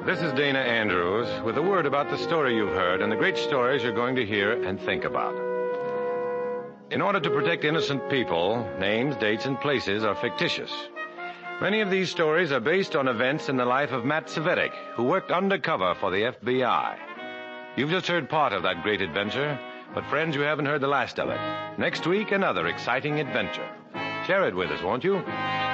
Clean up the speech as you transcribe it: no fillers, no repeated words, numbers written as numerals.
This is Dana Andrews with a word about the story you've heard and the great stories you're going to hear and think about. In order to protect innocent people, names, dates, and places are fictitious. Many of these stories are based on events in the life of Matt Cvetic, who worked undercover for the FBI. You've just heard part of that great adventure, but friends, you haven't heard the last of it. Next week, another exciting adventure. Share it with us, won't you?